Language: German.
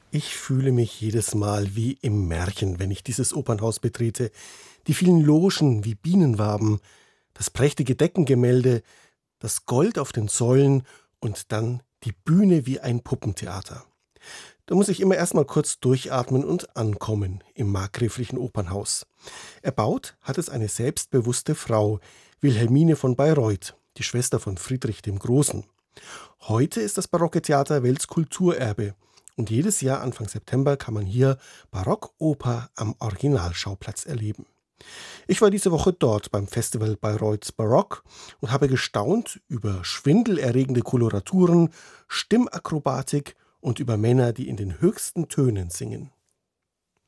Ich fühle mich jedes Mal wie im Märchen, wenn ich dieses Opernhaus betrete. Die vielen Logen wie Bienenwaben, das prächtige Deckengemälde, das Gold auf den Säulen und dann die Bühne wie ein Puppentheater. Da muss ich immer erstmal kurz durchatmen und ankommen im markgräflichen Opernhaus. Erbaut hat es eine selbstbewusste Frau, Wilhelmine von Bayreuth, die Schwester von Friedrich dem Großen. Heute ist das barocke Theater Weltkulturerbe und jedes Jahr Anfang September kann man hier Barockoper am Originalschauplatz erleben. Ich war diese Woche dort beim Festival Bayreuth Barock und habe gestaunt über schwindelerregende Koloraturen, Stimmakrobatik und über Männer, die in den höchsten Tönen singen.